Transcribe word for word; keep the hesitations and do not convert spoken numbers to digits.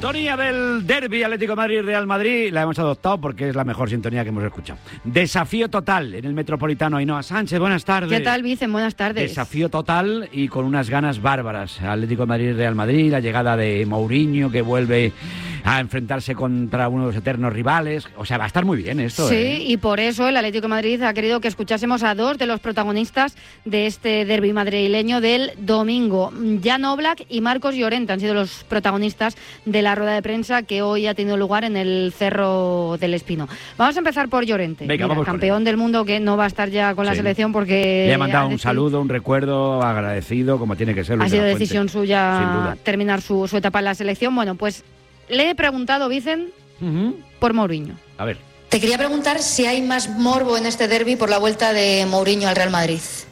Sintonía del derbi Atlético de Madrid-Real Madrid. La hemos adoptado porque es la mejor sintonía que hemos escuchado. Desafío total en el Metropolitano. Ainhoa Sánchez, buenas tardes. ¿Qué tal, Vicen? Buenas tardes. Desafío total y con unas ganas bárbaras. Atlético de Madrid-Real Madrid, la llegada de Mourinho que vuelve a enfrentarse contra uno de los eternos rivales. O sea, va a estar muy bien esto. Sí, ¿eh? Y por eso el Atlético de Madrid ha querido que escuchásemos a dos de los protagonistas de este derbi madrileño del domingo. Jan Oblak y Marcos Llorente han sido los protagonistas de la rueda de prensa que hoy ha tenido lugar en el Cerro del Espino. Vamos a empezar por Llorente. Venga, Mira, vamos campeón del mundo que no va a estar ya con la sí. selección porque... Le he mandado un decidido... saludo, un recuerdo, agradecido, como tiene que ser. Ha sido de decisión Fuente, suya terminar su, su etapa en la selección. Bueno, pues le he preguntado, Vicen, uh-huh. por Mourinho. A ver. Te quería preguntar si hay más morbo en este derbi por la vuelta de Mourinho al Real Madrid.